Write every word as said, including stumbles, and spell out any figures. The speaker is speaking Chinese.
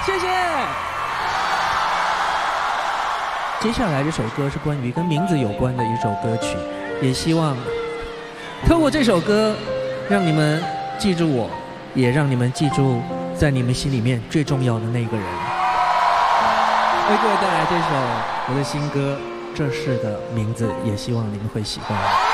谢谢。接下来这首歌是关于跟名字有关的一首歌曲，也希望透过这首歌让你们记住我，也让你们记住在你们心里面最重要的那个人。为各位带来这首我的新歌《这事的名字》，也希望你们会喜欢。